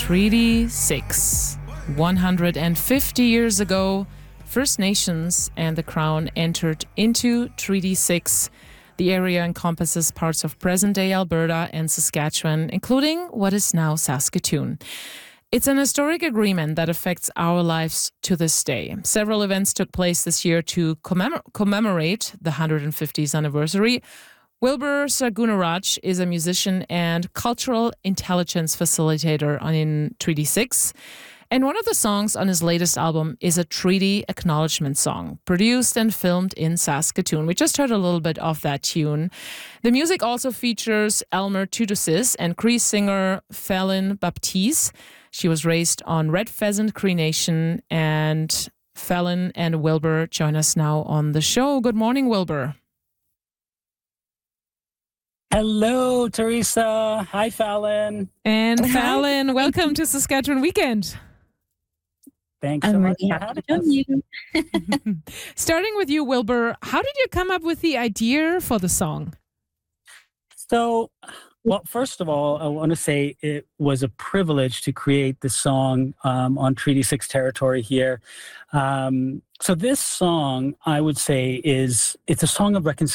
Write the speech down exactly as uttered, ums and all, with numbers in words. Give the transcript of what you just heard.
Treaty six. one hundred fifty years ago, First Nations and the Crown entered into Treaty six. The area encompasses parts of present-day Alberta and Saskatchewan, including what is now Saskatoon. It's an historic agreement that affects our lives to this day. Several events took place this year to commemor- commemorate the one hundred fiftieth anniversary. Wilbur Sargunaraj is a musician and cultural intelligence facilitator in Treaty six. And one of the songs on his latest album is a treaty acknowledgement song, produced and filmed in Saskatoon. We just heard a little bit of that tune. The music also features Elmer Tudosis and Cree singer Fallon Baptiste. She was raised on Red Pheasant Cree Nation, and Fallon and Wilbur join us now on the show. Good morning, Wilbur. Hello, Teresa. Hi, Fallon. And Fallon, welcome to Saskatchewan Weekend. Thanks so I'm much really for happy having to us. join you. Starting with you, Wilbur, how did you come up with the idea for the song? So, well, first of all, I want to say it was a privilege to create this song um, on Treaty six territory here. Um, so this song, I would say, is it's a song of reconciliation.